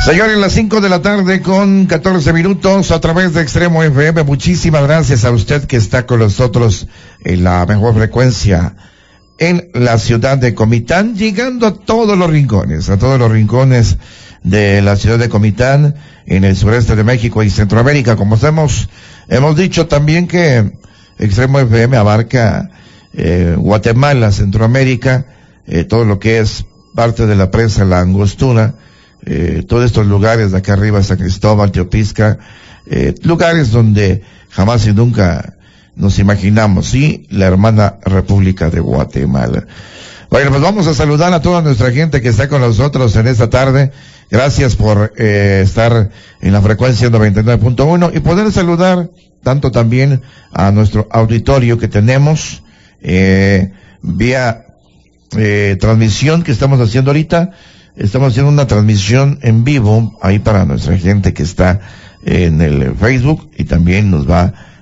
Señores, las 5 de la tarde con 14 minutos a través de Extremo FM. Muchísimas gracias a usted que está con nosotros en la mejor frecuencia en la ciudad de Comitán, llegando a todos los rincones de la ciudad de Comitán, en el sureste de México y Centroamérica. Como hemos dicho también que Extremo FM abarca Guatemala, Centroamérica, todo lo que es parte de la presa La Angostura, todos estos lugares de acá arriba, San Cristóbal, Teopisca, lugares donde jamás y nunca nos imaginamos, sí, la hermana República de Guatemala. Bueno, pues vamos a saludar a toda nuestra gente que está con nosotros en esta tarde. Gracias por estar en la frecuencia 99.1 y poder saludar tanto también a nuestro auditorio que tenemos vía transmisión que estamos haciendo ahorita. Estamos haciendo una transmisión en vivo ahí para nuestra gente que está en el Facebook y también nos va